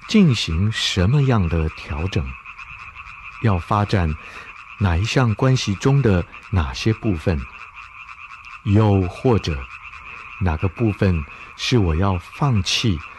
进行什么样的调整？要发展哪一项关系中的哪些部分？又或者哪个部分是我要放弃